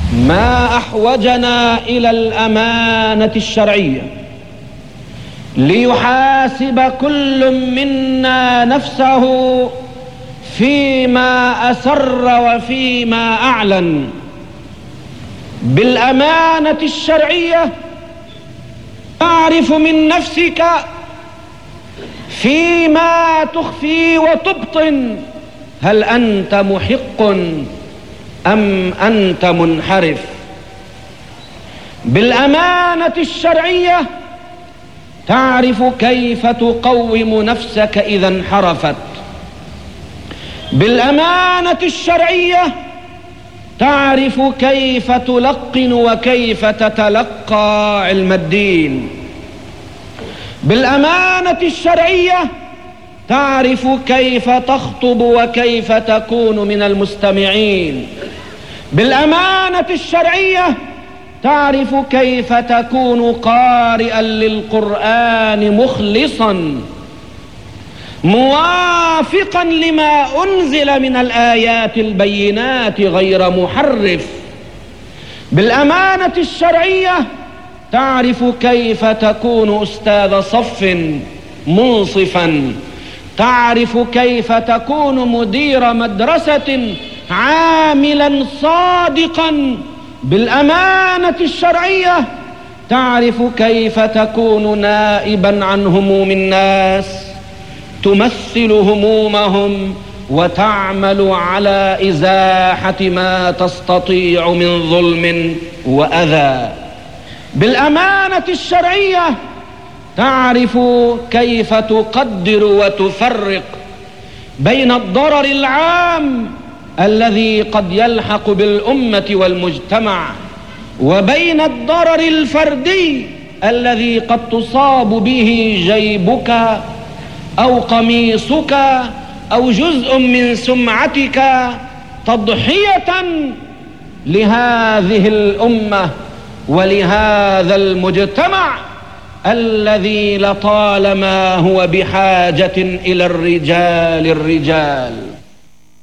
ما أحوجنا إلى الأمانة الشرعية ليحاسب كل منا نفسه فيما أسر وفيما أعلن. بالأمانة الشرعية تعرف من نفسك فيما تخفي وتبطن هل أنت محق أم أنت منحرف. بالأمانة الشرعية تعرف كيف تقوم نفسك إذا انحرفت. بالأمانة الشرعية تعرف كيف تلقن وكيف تتلقى علم الدين. بالأمانة الشرعية تعرف كيف تخطب وكيف تكون من المستمعين. بالأمانة الشرعية تعرف كيف تكون قارئا للقرآن مخلصا موافقا لما أنزل من الآيات البينات غير محرف. بالأمانة الشرعية تعرف كيف تكون أستاذ صف منصفا. تعرف كيف تكون مدير مدرسة عاملا صادقا. بالأمانة الشرعية تعرف كيف تكون نائبا عن هموم الناس تمثل همومهم وتعمل على إزاحة ما تستطيع من ظلم وأذى. بالأمانة الشرعية تعرف كيف تقدر وتفرق بين الضرر العام الذي قد يلحق بالأمة والمجتمع وبين الضرر الفردي الذي قد تصاب به جيبك أو قميصك أو جزء من سمعتك تضحية لهذه الأمة ولهذا المجتمع الذي لطالما هو بحاجة إلى الرجال.